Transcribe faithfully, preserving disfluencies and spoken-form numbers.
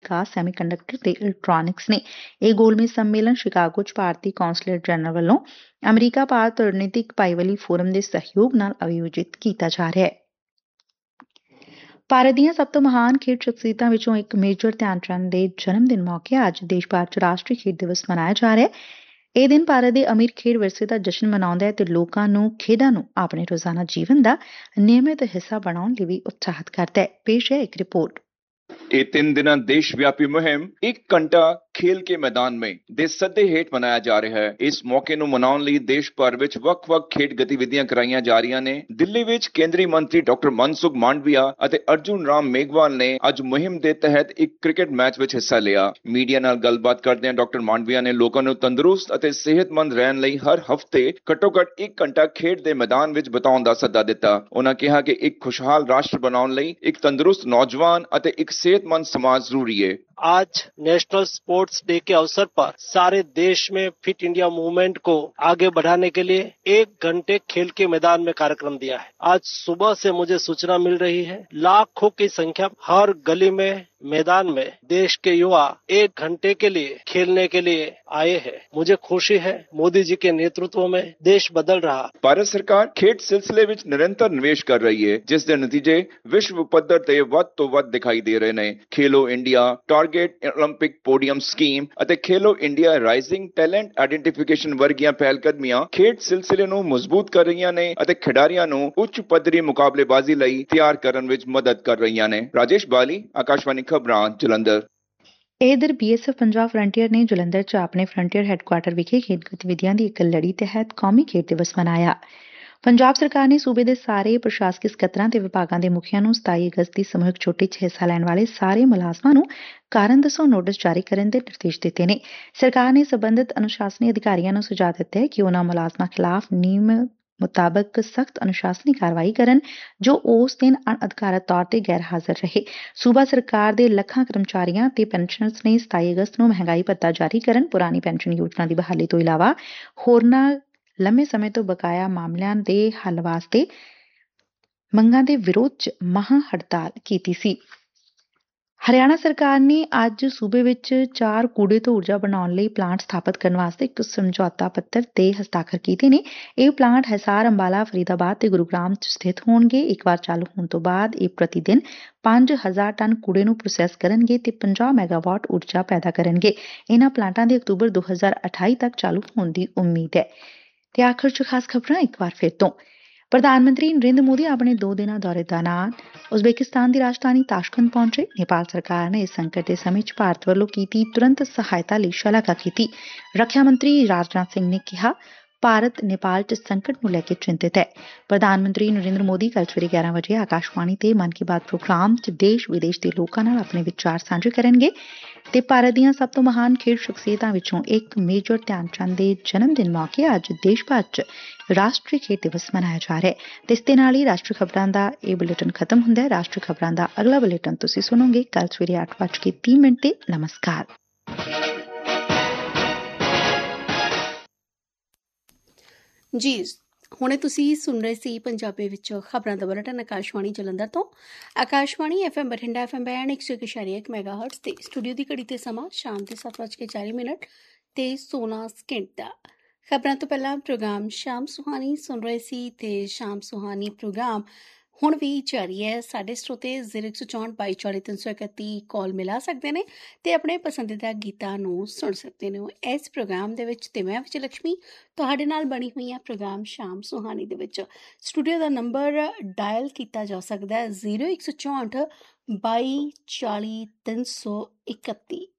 ਵਿਕਾਸ semiconductor ਤੇ electronics ਨੇ। ਇਹ ਗੋਲਮੇਜ਼ ਸੰਮੇਲਨ ਸ਼ਿਕਾਗੋ ਚ ਭਾਰਤੀ ਕੌਂਸਲੇਟ ਜਨਰਲ ਵੱਲੋਂ ਅਮਰੀਕਾ ਭਾਰਤ ਰਣਨੀਤਿਕ ਭਾਈਵਾਲੀ ਫੋਰਮ ਦੇ ਸਹਿਯੋਗ ਨਾਲ ਆਯੋਜਿਤ ਕੀਤਾ ਜਾ ਰਿਹਾ ਹੈ। ਭਾਰਤ ਦੀਆਂ ਸਭ ਤੋਂ ਮਹਾਨ ਖੇਡ ਸ਼ਖਸੀਅਤਾਂ ਵਿੱਚੋਂ ਇੱਕ ਮੇਜਰ ਧਿਆਨ ਚੰਦ ਦੇ ਜਨਮ ਦਿਨ ਮੌਕੇ ਅੱਜ ਦੇਸ਼ ਭਰ ਚ ਰਾਸ਼ਟਰੀ ਖੇਡ ਦਿਵਸ ਮਨਾਇਆ ਜਾ ਰਿਹਾ ਹੈ। ਇਹ ਦਿਨ ਭਾਰਤ ਦੇ ਅਮੀਰ ਖੇਡ ਵਿਰਸੇ ਦਾ ਜਸ਼ਨ ਮਨਾਉਂਦਾ ਹੈ ਤੇ ਲੋਕਾਂ ਨੂੰ ਖੇਡਾਂ ਨੂੰ ਆਪਣੇ ਰੋਜ਼ਾਨਾ ਜੀਵਨ ਦਾ ਨਿਯਮਿਤ ਹਿੱਸਾ ਬਣਾਉਣ ਲਈ ਵੀ ਉਤਸ਼ਾਹਿਤ ਕਰਦਾ ਹੈ। ਪੇਸ਼ ਹੈ ਇੱਕ ਰਿਪੋਰਟ। ਇਹ ਤਿੰਨ ਦਿਨਾਂ ਦੇਸ਼-ਵਿਆਪੀ ਮੁਹਿੰਮ ਇੱਕ ਘੰਟਾ ਖੇਲ ਕੇ ਮੈਦਾਨ ਮੇਂ ਦੇ ਸੱਦੇ ਹੇਠ ਮਨਾਇਆ ਜਾ ਰਿਹਾ ਹੈ। ਇਸ ਮੌਕੇ ਨੂੰ ਮਨਾਉਣ ਲਈ ਦੇਸ਼ ਭਰ ਵਿੱਚ ਵੱਖ-ਵੱਖ ਖੇਡ ਗਤੀਵਿਧੀਆਂ ਕਰਾਈਆਂ ਜਾ ਰਹੀਆਂ ਨੇ। ਦਿੱਲੀ ਵਿੱਚ ਕੇਂਦਰੀ ਮੰਤਰੀ ਡਾਕਟਰ ਮਨਸੁਖ ਮਾਂਡਵੀਆ ਅਤੇ ਅਰਜੁਨ ਰਾਮ ਮੇਘਵਾਲ ਨੇ ਅੱਜ ਮੁਹਿੰਮ ਦੇ ਤਹਿਤ ਇੱਕ ਕ੍ਰਿਕਟ ਮੈਚ ਵਿੱਚ ਹਿੱਸਾ ਲਿਆ। ਮੀਡੀਆ ਨਾਲ ਗੱਲਬਾਤ ਕਰਦਿਆਂ ਡਾਕਟਰ ਮਾਂਡਵੀਆ ਨੇ ਲੋਕਾਂ ਨੂੰ ਤੰਦਰੁਸਤ ਅਤੇ ਸਿਹਤਮੰਦ ਰਹਿਣ ਲਈ ਹਰ ਹਫ਼ਤੇ ਘੱਟੋ-ਘੱਟ ਇੱਕ ਘੰਟਾ ਖੇਡ ਦੇ ਮੈਦਾਨ ਵਿੱਚ ਬਿਤਾਉਣ ਦਾ ਸੱਦਾ ਦਿੱਤਾ। ਉਹਨਾਂ ਕਿਹਾ ਕਿ ਇੱਕ ਖੁਸ਼ਹਾਲ ਰਾਸ਼ਟਰ ਬਣਾਉਣ ਲਈ ਇੱਕ ਤੰਦਰੁਸਤ ਨੌਜਵਾਨ ਅਤੇ ਇੱਕ सेहतमंद समाज जरूरी है। आज नेशनल स्पोर्ट्स डे के अवसर पर सारे देश में फिट इंडिया मूवमेंट को आगे बढ़ाने के लिए एक घंटे खेल के मैदान में कार्यक्रम दिया है। आज सुबह से मुझे सूचना मिल रही है लाखों की संख्या हर गली में मैदान में देश के युवा एक घंटे के लिए खेलने के लिए आए हैं। मुझे खुशी है मोदी जी के नेतृत्व में देश बदल रहा। भारत सरकार खेड सिलसिले विच निरंतर निवेश कर रही है जिस दे नतीजे विश्व पद्धर ते वध तो वध दिखाई दे रहे ने। खेलो India target Olympic podium scheme ਅਤੇ खेलो इंडिया राइजिंग टैलेंट आइडेंटिफिकेशन ਵਰਗੀਆਂ ਪਹਿਲਕਦਮੀਆਂ ਖੇਡ ਸਿਲਸਿਲੇ ਨੂੰ ਮਜ਼ਬੂਤ ਕਰ ਰਹੀਆਂ ਨੇ ਅਤੇ ਖਿਡਾਰੀਆਂ ਨੂੰ ਉੱਚ ਪੱਧਰੀ ਮੁਕਾਬਲੇਬਾਜ਼ੀ ਲਈ ਤਿਆਰ ਕਰਨ ਵਿੱਚ ਮਦਦ ਕਰ ਰਹੀਆਂ ਨੇ। ਰਾਜੇਸ਼ ਬਾਲੀ, ਆਕਾਸ਼ਵਾਣੀ ਖਬਰਾਂ, ਜਲੰਧਰ। ਇਧਰ B S F Punjab frontier ਨੇ ਜਲੰਧਰ ਚ ਆਪਣੇ ਫਰੰਟੀਅਰ ਹੈਡਕੁਆਟਰ ਵਿਖੇ ਖੇਡ ਗਤੀਵਿਧੀਆਂ ਦੀ ਇੱਕ ਲੜੀ ਤਹਿਤ ਕੌਮੀ ਖੇਡ ਦਿਵਸ ਮਨਾਇਆ। ਪੰਜਾਬ ਸਰਕਾਰ ਨੇ ਸੂਬੇ ਦੇ ਸਾਰੇ ਪ੍ਰਸ਼ਾਸਕੀ ਸਕੱਤਰਾਂ ਤੇ ਵਿਭਾਗਾਂ ਦੇ ਮੁਖੀਆਂ ਨੂੰ ਸਤਾਈ ਅਗਸਤ ਦੀ ਸਮੂਹਿਕ ਛੁੱਟੀ ਚ ਹਿੱਸਾ ਲੈਣ ਵਾਲੇ ਸਾਰੇ ਮੁਲਾਜ਼ਮਾਂ ਨੂੰ ਕਾਰਨ ਦੱਸੋ ਨੋਟਿਸ ਜਾਰੀ ਕਰਨ ਦੇ ਨਿਰਦੇਸ਼ ਦਿੱਤੇ ਨੇ। ਸਰਕਾਰ ਨੇ ਸਬੰਧਤ ਅਨੁਸ਼ਾਸਨੀ ਅਧਿਕਾਰੀਆਂ ਨੂੰ ਸੁਝਾਅ ਦਿੱਤਾ ਹੈ ਕਿ ਉਨ੍ਹਾਂ ਮੁਲਾਜ਼ਮਾਂ ਖਿਲਾਫ਼ ਨਿਯਮ ਮੁਤਾਬਕ ਸਖਤ ਅਨੁਸ਼ਾਸਨੀ ਕਾਰਵਾਈ ਕਰਨ ਜੋ ਉਸ ਦਿਨ ਅਣਅਧਿਕਾਰਤ ਤੌਰ ਤੇ ਗੈਰ ਹਾਜ਼ਰ ਰਹੇ। ਸੂਬਾ ਸਰਕਾਰ ਦੇ ਲੱਖਾਂ ਕਰਮਚਾਰੀਆਂ ਤੇ ਪੈਨਸ਼ਨਰਜ਼ ਨੇ ਸਤਾਈ ਅਗਸਤ ਨੂੰ ਮਹਿੰਗਾਈ ਭੱਤਾ ਜਾਰੀ ਕਰਨ, ਪੁਰਾਣੀ ਪੈਨਸ਼ਨ ਯੋਜਨਾ ਦੀ ਬਹਾਲੀ ਤੋਂ ਇਲਾਵਾ ਹੋਰਨਾਂ ਲੰਮੇ ਸਮੇਂ ਤੋਂ ਬਕਾਇਆ ਮਾਮਲਿਆਂ ਦੇ ਹੱਲ ਵਾਸਤੇ ਮੰਗਾਂ ਦੇ ਵਿਰੋਧ ਚ ਮਹਾਂ ਹੜਤਾਲ ਕੀਤੀ ਸੀ। ਹਰਿਆਣਾ ਸਰਕਾਰ ਨੇ ਅੱਜ ਸੂਬੇ ਵਿੱਚ ਚਾਰ ਕੂੜੇ ਤੋਂ ਊਰਜਾ ਬਣਾਉਣ ਲਈ ਪਲਾਂਟ ਸਥਾਪਿਤ ਕਰਨ ਵਾਸਤੇ ਇੱਕ ਸਮਝੌਤਾ ਪੱਤਰ ਤੇ ਹਸਤਾਖਰ ਕੀਤੇ ਨੇ। ਇਹ ਪਲਾਂਟ ਹਿਸਾਰ, ਅੰਬਾਲਾ, ਫਰੀਦਾਬਾਦ ਤੇ ਗੁਰੂਗ੍ਰਾਮ ਚ ਸਥਿਤ ਹੋਣਗੇ। ਇੱਕ ਵਾਰ ਚਾਲੂ ਹੋਣ ਤੋਂ ਬਾਅਦ ਇਹ ਪ੍ਰਤੀ ਦਿਨ ਪੰਜ ਹਜ਼ਾਰ ਟਨ ਕੂੜੇ ਨੂੰ ਪ੍ਰੋਸੈਸ ਕਰਨਗੇ ਤੇ ਪੰਜਾਹ ਮੈਗਾਵਾਟ ਊਰਜਾ ਪੈਦਾ ਕਰਨਗੇ। ਇਹਨਾਂ ਪਲਾਂਟਾਂ ਦੇ ਅਕਤੂਬਰ ਦੋ ਹਜ਼ਾਰ ਅਠਾਈ ਤੱਕ ਚਾਲੂ ਹੋਣ ਦੀ ਉਮੀਦ ਹੈ। ਤੇ ਆਖਰ ਚ ਖਾਸ ਖਬਰਾਂ ਇੱਕ ਵਾਰ ਫਿਰ ਤੋਂ। ਪ੍ਰਧਾਨ ਮੰਤਰੀ ਨਰਿੰਦਰ ਮੋਦੀ ਆਪਣੇ ਦੋ ਦਿਨਾਂ ਦੌਰੇ ਦੌਰਾਨ ਉਜ਼ਬੇਕਿਸਤਾਨ ਦੀ ਰਾਜਧਾਨੀ ਤਾਸ਼ਕੰਦ ਪਹੁੰਚੇ। ਨੇਪਾਲ ਸਰਕਾਰ ਨੇ ਇਸ ਸੰਕਟ ਦੇ ਸਮੇਂ ਚ ਭਾਰਤ ਵੱਲੋਂ ਕੀਤੀ ਤੁਰੰਤ ਸਹਾਇਤਾ ਲਈ ਸ਼ਲਾਘਾ ਕੀਤੀ। ਰੱਖਿਆ ਮੰਤਰੀ ਰਾਜਨਾਥ ਸਿੰਘ ਨੇ ਕਿਹਾ ਭਾਰਤ ਨੇਪਾਲ ਚ ਸੰਕਟ ਨੂੰ ਲੈ ਕੇ ਚਿੰਤਿਤ ਹੈ। ਪ੍ਰਧਾਨ ਮੰਤਰੀ ਨਰਿੰਦਰ ਮੋਦੀ ਕੱਲ ਸਵੇਰੇ ਗਿਆਰਾਂ ਵਜੇ ਆਕਾਸ਼ਵਾਣੀ ਤੇ ਮਨ ਕੀ ਬਾਤ ਪ੍ਰੋਗਰਾਮ ਚ ਦੇਸ਼ ਵਿਦੇਸ਼ ਦੇ ਲੋਕਾਂ ਨਾਲ ਆਪਣੇ ਵਿਚਾਰ ਸਾਂਝੇ ਕਰਨਗੇ ਤੇ ਭਾਰਤ ਦੀਆਂ ਸਭ ਤੋਂ ਮਹਾਨ ਖੇਡ ਸ਼ਖਸੀਅਤਾਂ ਵਿੱਚੋਂ ਇੱਕ ਮੇਜਰ ਧਿਆਨ ਚੰਦ ਦੇ ਜਨਮ ਦਿਨ ਮੌਕੇ ਅੱਜ ਦੇਸ਼ ਭਰ ਚ ਰਾਸ਼ਟਰੀ ਖੇਡ ਦਿਵਸ ਮਨਾਇਆ ਜਾ ਰਿਹਾ ਹੈ। ਤੇ ਇਸ ਦੇ ਨਾਲ ਹੀ ਰਾਸ਼ਟਰੀ ਖਬਰਾਂ ਦਾ ਇਹ ਬੁਲੇਟਿਨ ਖਤਮ ਹੁੰਦਾ ਹੈ। ਰਾਸ਼ਟਰੀ ਖਬਰਾਂ ਦਾ ਅਗਲਾ ਬੁਲੇਟਿਨ ਤੁਸੀਂ ਸੁਣੋਗੇ ਕੱਲ ਸਵੇਰੇ ਅੱਠ ਵੱਜ ਕੇ ਤੀਹ ਮਿੰਟ ਤੇ। ਨਮਸਕਾਰ। ਜੀ ਹੁਣੇ ਤੁਸੀਂ ਸੁਣ ਰਹੇ ਸੀ ਪੰਜਾਬੀ ਵਿੱਚ ਖਬਰਾਂ ਦਾ ਬੁਲੇਟਿਨ ਆਕਾਸ਼ਵਾਣੀ ਜਲੰਧਰ ਤੋਂ। Akashvani F M Bathinda F M band ਇੱਕ ਸੌ ਇੱਕ ਇਸ਼ਾਰੀਆ ਇੱਕ ਮੈਗਾ ਹਰਟਜ਼ ਤੇ ਸਟੂਡੀਓ ਦੀ ਘੜੀ ਤੇ ਸਮਾਂ ਸ਼ਾਮ ਦੇ ਸੱਤ ਵੱਜ ਕੇ ਚਾਲੀ ਮਿੰਟ ਤੇ ਸੋਲਾਂ ਸਕਿੰਟ ਦਾ। ਖਬਰਾਂ ਤੋਂ ਪਹਿਲਾਂ ਪ੍ਰੋਗਰਾਮ ਸ਼ਾਮ ਸੁਹਾਨੀ ਸੁਣ ਰਹੇ ਸੀ ਤੇ ਸ਼ਾਮ ਸੁਹਾਨੀ ਪ੍ਰੋਗਰਾਮ ਹੁਣ ਵੀ ਜਾਰੀ ਹੈ। ਸਾਡੇ ਸਰੋਤੇ ਜ਼ੀਰੋ ਇੱਕ ਸੌ ਚੌਂਹਠ ਬਾਈ ਚਾਲੀ ਤਿੰਨ ਸੌ ਇਕੱਤੀ ਕਾਲ ਮਿਲਾ ਸਕਦੇ ਨੇ ਤੇ ਆਪਣੇ ਪਸੰਦੀਦਾ ਗੀਤਾਂ ਨੂੰ ਸੁਣ ਸਕਦੇ ਨੇ। ਇਸ ਪ੍ਰੋਗਰਾਮ ਦੇ ਵਿੱਚ ਤੇ ਮੈਂ ਵਿਜੇ ਲక్ష్ਮੀ ਤੁਹਾਡੇ ਨਾਲ ਬਣੀ ਹੋਈ ਹਾਂ ਪ੍ਰੋਗਰਾਮ ਸ਼ਾਮ ਸੁਹਾਨੀ ਦੇ ਵਿੱਚ। ਸਟੂਡੀਓ ਦਾ ਨੰਬਰ ਡਾਇਲ ਕੀਤਾ ਜਾ ਸਕਦਾ ਹੈ ਜ਼ੀਰੋ ਇੱਕ ਸੌ ਚੌਂਹਠ ਬਾਈ ਚਾਲੀ ਤਿੰਨ ਸੌ ਇਕੱਤੀ।